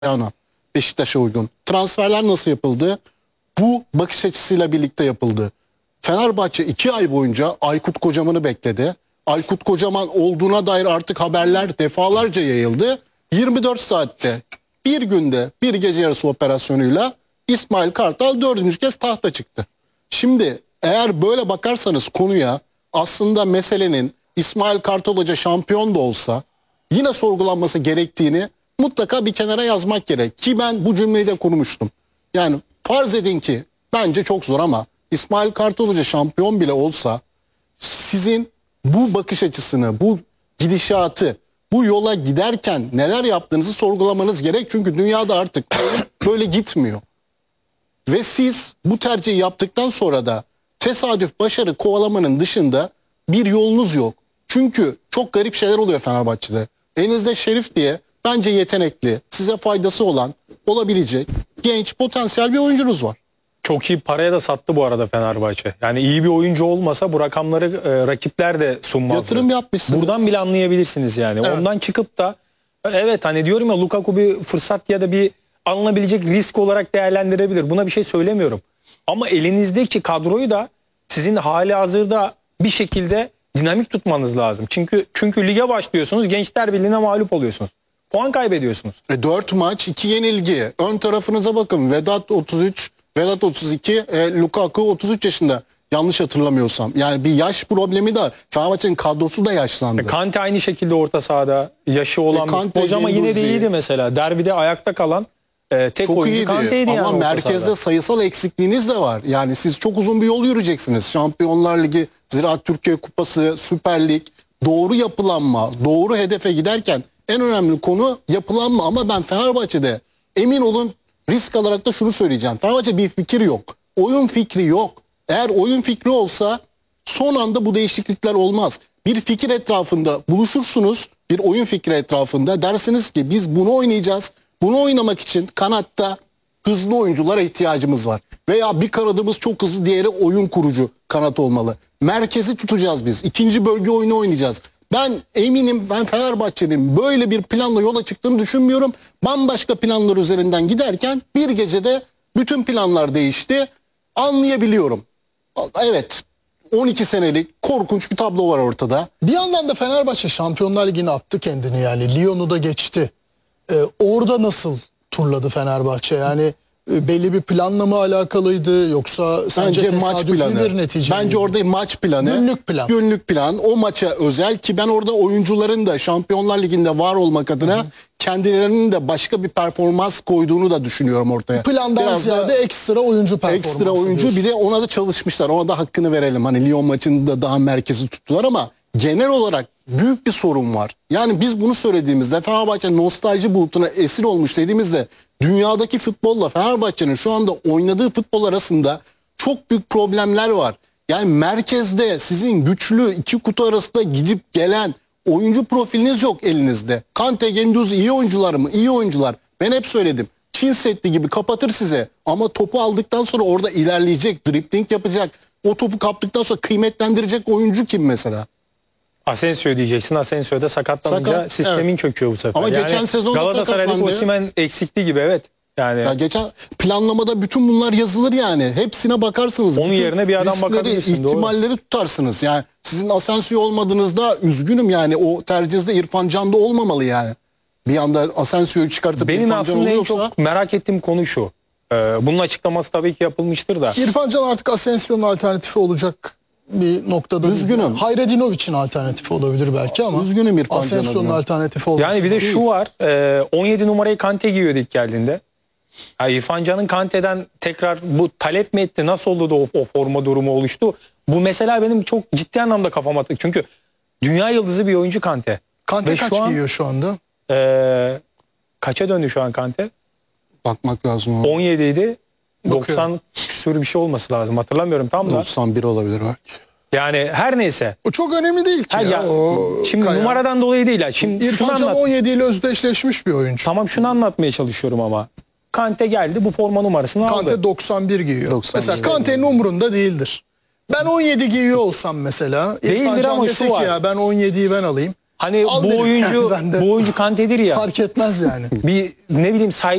Ana Beşiktaş'a uygun. Transferler nasıl yapıldı? Bu bakış açısıyla birlikte yapıldı. Fenerbahçe 2 ay boyunca Aykut Kocaman'ı bekledi. Aykut Kocaman olduğuna dair artık haberler defalarca yayıldı. 24 saatte, bir günde, bir gece yarısı operasyonuyla İsmail Kartal 4. kez tahta çıktı. Şimdi eğer böyle bakarsanız konuya, aslında meselenin İsmail Kartal Hoca şampiyon da olsa yine sorgulanması gerektiğini mutlaka bir kenara yazmak gerek. Ki ben bu cümleyi de kurmuştum. Yani farz edin ki, bence çok zor ama İsmail Kartal Hoca şampiyon bile olsa sizin bu bakış açısını, bu gidişatı, bu yola giderken neler yaptığınızı sorgulamanız gerek. Çünkü dünyada artık böyle gitmiyor. Ve siz bu tercihi yaptıktan sonra da tesadüf, başarı kovalamanın dışında bir yolunuz yok. Çünkü çok garip şeyler oluyor Fenerbahçe'de. Elinizde Şerif diye bence yetenekli, size faydası olan, olabilecek genç, potansiyel bir oyuncunuz var. Çok iyi paraya da sattı bu arada Fenerbahçe. Yani iyi bir oyuncu olmasa bu rakamları rakipler de sunmazdı. Yatırım yapmışsınız. Buradan bile anlayabilirsiniz yani. Evet. Ondan çıkıp da evet, hani diyorum ya, Lukaku bir fırsat ya da bir alınabilecek risk olarak değerlendirebilir. Buna bir şey söylemiyorum. Ama elinizdeki kadroyu da sizin hali hazırda bir şekilde dinamik tutmanız lazım. Çünkü lige başlıyorsunuz, Gençler Birliği'ne mağlup oluyorsunuz. Puan kaybediyorsunuz. 4 maç, 2 yenilgi. Ön tarafınıza bakın. Vedat 33, Vedat 32, Lukaku 33 yaşında. Yanlış hatırlamıyorsam. Yani bir yaş problemi de var. Fenerbahçe'nin kadrosu da yaşlandı. Kante aynı şekilde orta sahada yaşı olan bir futbolcu ama yine de iyiydi mesela. Derbide ayakta kalan tek çok oyuncu Kante'ydi yani. Ama merkezde sayısal eksikliğiniz de var. Yani siz çok uzun bir yol yürüyeceksiniz. Şampiyonlar Ligi, Ziraat Türkiye Kupası, Süper Lig, doğru yapılanma, doğru hedefe giderken en önemli konu yapılanma. Ama ben Fenerbahçe'de, emin olun, risk alarak da şunu söyleyeceğim. Fenerbahçe bir fikir yok. Oyun fikri yok. Eğer oyun fikri olsa son anda bu değişiklikler olmaz. Bir fikir etrafında buluşursunuz, bir oyun fikri etrafında dersiniz ki biz bunu oynayacağız. Bunu oynamak için kanatta hızlı oyunculara ihtiyacımız var. Veya bir kanadımız çok hızlı, diğeri oyun kurucu kanat olmalı. Merkezi tutacağız biz. İkinci bölge oyunu oynayacağız. Ben eminim, ben Fenerbahçe'nin böyle bir planla yola çıktığını düşünmüyorum. Bambaşka planlar üzerinden giderken bir gecede bütün planlar değişti. Anlayabiliyorum. Evet, 12 senelik korkunç bir tablo var ortada. Bir yandan da Fenerbahçe Şampiyonlar Ligi'ne attı kendini yani. Lyon'u da geçti. Orada nasıl turladı Fenerbahçe? Yani belli bir planla mı alakalıydı, yoksa sence tesadüfi bir netice Bence orada maç planı. Günlük plan. Günlük plan. O maça özel, ki ben orada oyuncuların da Şampiyonlar Ligi'nde var olmak adına kendilerinin de başka bir performans koyduğunu da düşünüyorum ortaya. Plandan biraz ziyade ekstra oyuncu performansı. Ekstra oyuncu diyorsun. Bir de ona da çalışmışlar. Ona da hakkını verelim. Hani Lyon maçında daha merkezi tuttular ama genel olarak büyük bir sorun var. Yani biz bunu söylediğimizde, Fenerbahçe nostalji bulutuna esir olmuş dediğimizde, dünyadaki futbolla Fenerbahçe'nin şu anda oynadığı futbol arasında çok büyük problemler var. Yani merkezde sizin güçlü iki kutu arasında gidip gelen oyuncu profiliniz yok elinizde. Kante, Gendouzi iyi oyuncular mı? İyi oyuncular. Ben hep söyledim. Çin Seddi gibi kapatır size ama topu aldıktan sonra orada ilerleyecek, dribling yapacak. O topu kaptıktan sonra kıymetlendirecek oyuncu kim mesela? Asensio diyeceksin. Asensio da sakatlanınca sistemin çöküyor bu sefer. Ama yani geçen sezon Galatasaray'daki Osimhen eksikliği gibi, evet. Yani ya geçen planlamada bütün bunlar yazılır yani. Hepsine bakarsınız. Onun bütün yerine bir adam bakabilirsin. İhtimalleri doğru tutarsınız. Yani sizin Asensio olmadığınızda üzgünüm yani, o tercihinizde İrfan Can da olmamalı yani. Bir anda Asensio'yu çıkartıp benim İrfan Can aslında oluyorsa... en çok merak ettiğim konu şu. Bunun açıklaması tabii ki yapılmıştır da. İrfan Can artık Asensio'nun alternatifi olacak bir noktada. Üzgünüm. Hayredinovic'in alternatifi olabilir belki ama üzgünüm İrfan Asensio'nun alternatifi olacak. Yani bir de şu var. 17 numarayı Kante giyiyordu ilk geldiğinde. İrfan Can'ın Kante'den tekrar bu talep mi etti? Nasıl oldu da o forma durumu oluştu? Bu mesela benim çok ciddi anlamda kafama attı. Çünkü dünya yıldızı bir oyuncu Kante. Kante kaç giyiyor şu anda? Kaça döndü şu an Kante? Bakmak lazım. 17 idi. 90 küsur bir şey olması lazım. Hatırlamıyorum tam da. 91 olabilir belki. Yani her neyse. O çok önemli değil ki ya. Şimdi numaradan dolayı değil. Şimdi İrfan Can 17 ile özdeşleşmiş bir oyuncu. Tamam, şunu anlatmaya çalışıyorum ama. Kante geldi, bu forma numarasını aldı. Kante 91 giyiyor. 91 mesela Kante'nin umurunda değildir. Ben 17 giyiyor olsam mesela. Değildir ama şu var. Ya ben 17'yi ben alayım. Hani Al bu derim. oyuncu Ben de bu oyuncu Kante'dir ya. fark etmez yani. Bir ne bileyim